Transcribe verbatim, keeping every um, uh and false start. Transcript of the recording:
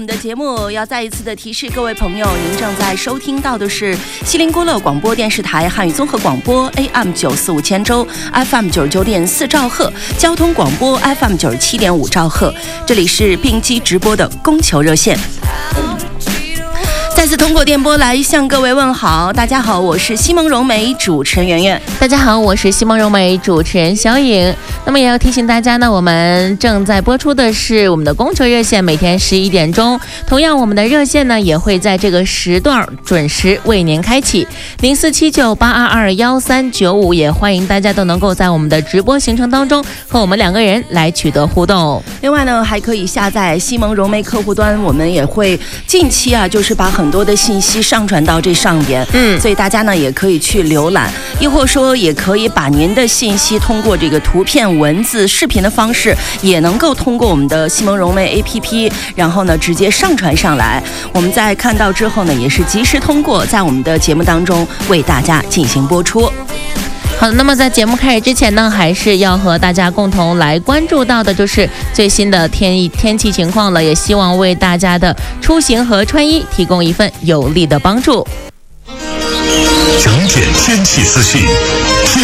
我们的节目要再一次的提示各位朋友，您正在收听到的是西林郭勒广播电视台汉语综合广播 A M 九四五千州 F M 九十九点四兆赫，交通广播 F M 九十七点五兆赫。这里是并机直播的供求热线。再次通过电波来向各位问好，大家好，我是西蒙蓉梅，主持人圆圆。 大家好，我是西蒙蓉梅，主持人小颖。那么也要提醒大家呢，我们正在播出的是我们的供求热线，每天十一点钟，同样我们的热线呢也会在这个时段准时为您开启零四七九八二二幺三九五，也欢迎大家都能够在我们的直播行程当中和我们两个人来取得互动。 另外呢，还可以下载西蒙蓉梅客户端，我们也会近期啊，就是把很多的信息上传到这上边，嗯，所以大家呢也可以去浏览，亦或说也可以把您的信息通过这个图片、文字、视频的方式，也能够通过我们的西蒙蓉梅 A P P， 然后呢直接上传上来。我们在看到之后呢，也是及时通过在我们的节目当中为大家进行播出。 好的，那么在节目开始之前呢，还是要和大家共同来关注到的就是最新的天天气情况了，也希望为大家的出行和穿衣提供一份有力的帮助。 整点天气资讯。